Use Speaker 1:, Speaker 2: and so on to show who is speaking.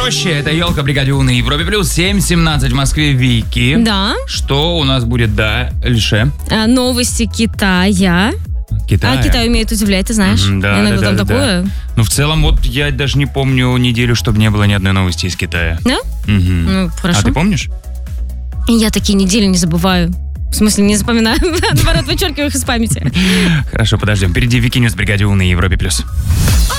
Speaker 1: проще. Это елка бригаде У на Европе плюс 7:17 в Москве. Вики.
Speaker 2: Да.
Speaker 1: Что у нас будет дальше?
Speaker 2: Новости Китая.
Speaker 1: Китай.
Speaker 2: А Китай умеет удивлять, ты знаешь.
Speaker 1: Да,
Speaker 2: Иногда
Speaker 1: да,
Speaker 2: там
Speaker 1: да,
Speaker 2: такое.
Speaker 1: да. Ну, в целом, вот я даже не помню неделю, чтобы не было ни одной новости из Китая.
Speaker 2: Да?
Speaker 1: Мгм.
Speaker 2: Ну, хорошо.
Speaker 1: А ты помнишь?
Speaker 2: Я такие недели не забываю. В смысле, не запоминаю. Наоборот, вычеркиваю их из памяти.
Speaker 1: Хорошо, подождем. Впереди Вики Ньюс в бригаде У на Европе плюс.